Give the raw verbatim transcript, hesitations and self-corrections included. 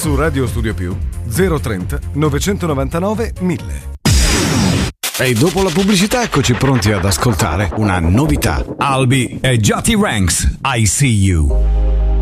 Su Radio Studio Più zero trenta novecentonovantanove mille. E dopo la pubblicità eccoci pronti ad ascoltare una novità. Albi e Jati Ranks, I See You.